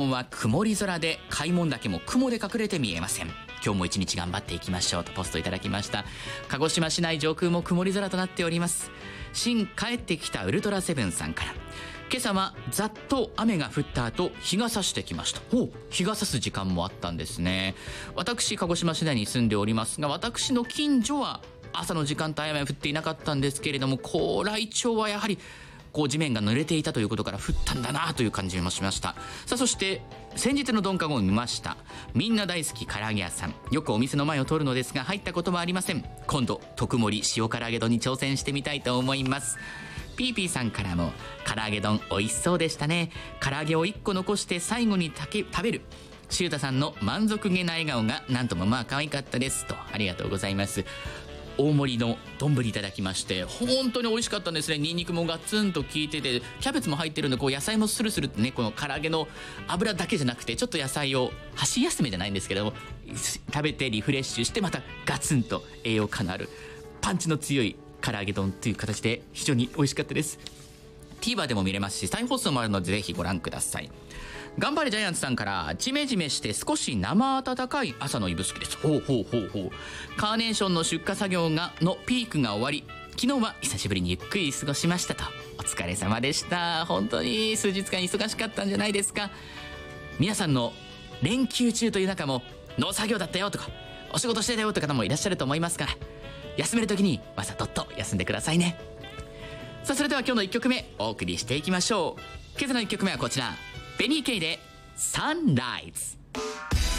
んは曇り空で開門岳も雲で隠れて見えません。今日も一日頑張っていきましょうとポストいただきました。鹿児島市内上空も曇り空となっております。新帰ってきたウルトラセブンさんから、今朝はざっと雨が降った後日が差してきました。日が差す時間もあったんですね。私鹿児島市内に住んでおりますが、私の近所は朝の時間帯雨は降っていなかったんですけれども、高麗町はやはり地面が濡れていたということから降ったんだなという感じもしました。さあそして先日の鈍化後を見ました。みんな大好き唐揚げ屋さん、よくお店の前を通るのですが入ったことはありません。今度特盛塩唐揚げ丼に挑戦してみたいと思います。ピーピーさんからも、唐揚げ丼美味しそうでしたね。唐揚げを1個残して最後に食べるシュータさんの満足げな笑顔がなんとも可愛かったですと。ありがとうございます。大盛りの丼いただきまして、本当に美味しかったんですね。ニンニクもガツンと効いてて、キャベツも入ってるんで野菜もスルスルってね、この唐揚げの油だけじゃなくてちょっと野菜を箸休めじゃないんですけども食べてリフレッシュして、またガツンと栄養価のあるパンチの強い唐揚げ丼という形で非常に美味しかったです。 TVer でも見れますし再放送もあるのでぜひご覧ください。頑張れジャイアンツさんから、ジメジメして少し生暖かい朝の指宿です。カーネーションの出荷作業のピークが終わり、昨日は久しぶりにゆっくり過ごしましたと。お疲れ様でした。本当に数日間忙しかったんじゃないですか。皆さんの連休中という中も農作業だったよとかお仕事してたよという方もいらっしゃると思いますから、休める時にまずはどっと休んでくださいね。さあそれでは今日の1曲目お送りしていきましょう。今朝の1曲目はこちら、ベニー・ケイでサンライズ。